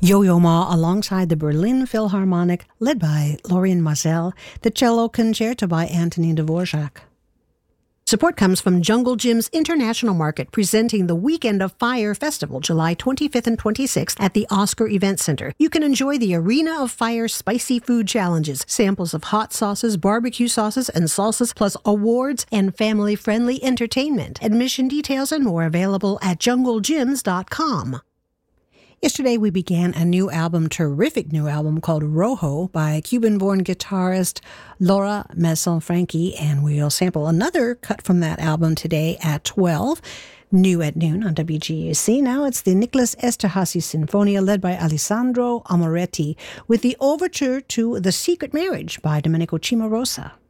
Yo-Yo Ma alongside the Berlin Philharmonic, led by Lorien Mazel, the cello concerto by Antonin Dvorak. Support comes from Jungle Gym's International Market, presenting the Weekend of Fire Festival, July 25th and 26th at the Oscar Event Center. You can enjoy the Arena of Fire spicy food challenges, samples of hot sauces, barbecue sauces, and salsas, plus awards and family-friendly entertainment. Admission details and more available at junglegyms.com. Yesterday, we began a terrific new album called Rojo by Cuban-born guitarist Laura Messon-Franchi, and we'll sample another cut from that album today at 12, new at noon on WGUC. Now it's the Nicholas Esterhazy Sinfonia, led by Alessandro Amoretti, with the overture to The Secret Marriage by Domenico Cimarosa.